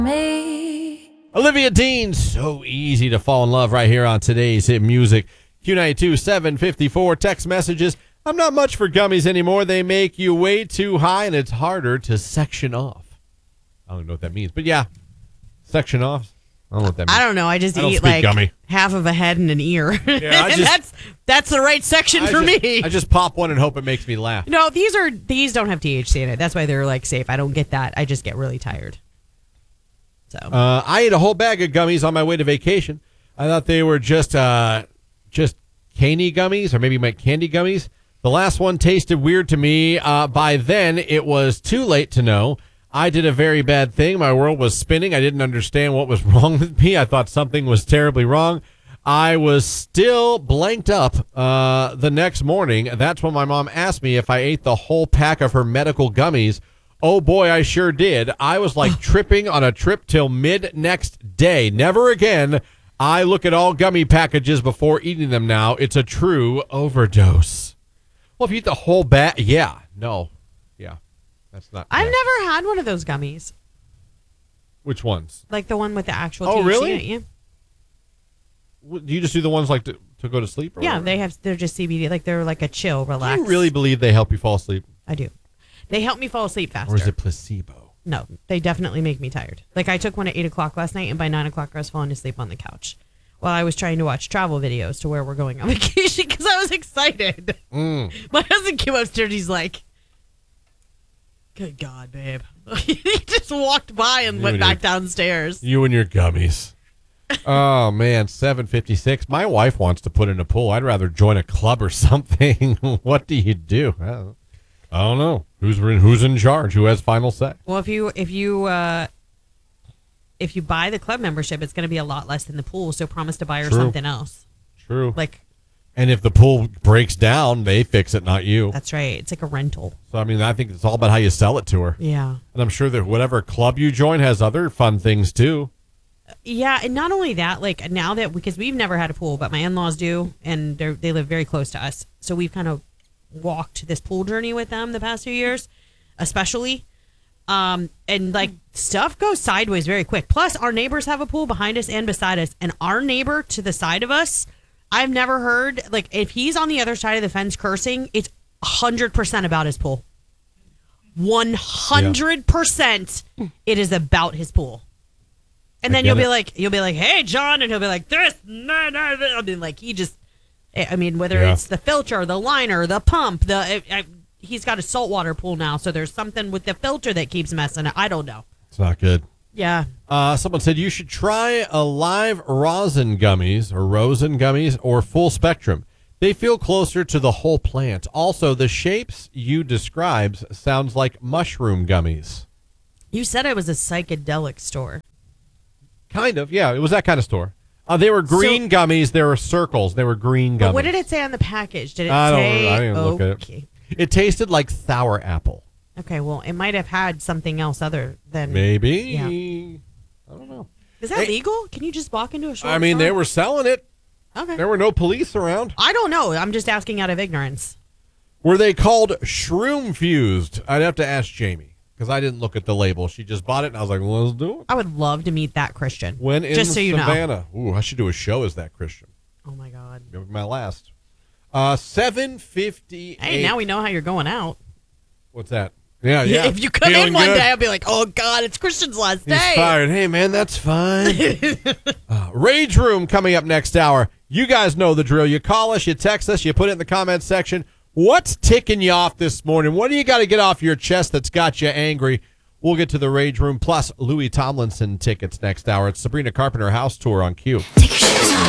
Olivia Dean, so easy to fall in love right here on today's hit music. Q92 754 text messages. I'm not much for gummies anymore. They make you way too high and it's harder to section off. I don't know what that means, but yeah, section off. I don't know what that means. I don't know. I just eat like gummy. Half of a head and an ear. Yeah, that's the right section for me. I just pop one and hope it makes me laugh. No, these don't have THC in it. That's why they're like safe. I don't get that. I just get really tired. So I ate a whole bag of gummies on my way to vacation. I thought they were just candy gummies or maybe my candy gummies. The last one tasted weird to me. By then, it was too late to know. I did a very bad thing. My world was spinning. I didn't understand what was wrong with me. I thought something was terribly wrong. I was still blanked up the next morning. That's when my mom asked me if I ate the whole pack of her medical gummies. Oh, boy, I sure did. I was like tripping on a trip till mid next day. Never again. I look at all gummy packages before eating them now. It's a true overdose. Well, if you eat the whole bag, yeah. No. Yeah. That's not. I've never had one of those gummies. Which ones? Like the one with the actual THC really? In it, yeah. Do you just do the ones like to go to sleep? Or yeah, whatever? they're just CBD. Like they're like a chill, relax. Do you really believe they help you fall asleep? I do. They help me fall asleep faster. Or is it placebo? No, they definitely make me tired. Like I took one at 8 o'clock last night, and by 9 o'clock I was falling asleep on the couch while I was trying to watch travel videos to where we're going on vacation because I was excited. My husband came upstairs. He's like, good God, babe. He just walked by and went back downstairs. You and your gummies. Oh, man, 7:56. My wife wants to put in a pool. I'd rather join a club or something. What do you do? I don't know. Who's in charge? Who has final say? Well, if you buy the club membership, it's going to be a lot less than the pool. So promise to buy her something else. True. And if the pool breaks down, they fix it, not you. That's right. It's like a rental. So, I mean, I think it's all about how you sell it to her. Yeah. And I'm sure that whatever club you join has other fun things, too. Yeah, and not only that, like now that, because we've never had a pool, but my in-laws do, and they live very close to us. So we've kind of walked this pool journey with them the past few years, especially. And like stuff goes sideways very quick. Plus, our neighbors have a pool behind us and beside us, and our neighbor to the side of us, I've never heard, like, if he's on the other side of the fence cursing, it's 100% about his pool. 100% it is about his pool. And then you'll be like, hey, John, and he'll be like, this, no. I mean, like, whether it's the filter, the liner, the pump, he's got a saltwater pool now, so there's something with the filter that keeps messing up. I don't know. It's not good. Yeah. Someone said you should try a live rosin gummies or full spectrum. They feel closer to the whole plant. Also, the shapes you described sounds like mushroom gummies. You said it was a psychedelic store. Kind of, yeah. It was that kind of store. They were green gummies. They were circles. They were green gummies. But what did it say on the package? Did it say? I didn't look at it. It tasted like sour apple. Okay, well, it might have had something else other than... Maybe. Yeah. I don't know. Is that legal? Can you just walk into a store? They were selling it. Okay. There were no police around. I don't know. I'm just asking out of ignorance. Were they called shroom fused? I'd have to ask Jamie because I didn't look at the label. She just bought it, and I was like, well, let's do it. I would love to meet that Christian. When in just so you Savannah. know. Ooh, I should do a show as that Christian. Oh, my God. Maybe my last. 7:58. Hey, now we know how you're going out. What's that? Yeah. If you come in one day, I'll be like, oh, God, it's Christian's last day. He's fired. Hey, man, that's fine. Rage Room coming up next hour. You guys know the drill. You call us, you text us, you put it in the comments section. What's ticking you off this morning? What do you got to get off your chest that's got you angry? We'll get to the Rage Room plus Louis Tomlinson tickets next hour. It's Sabrina Carpenter House Tour on Q. Take your shoes off.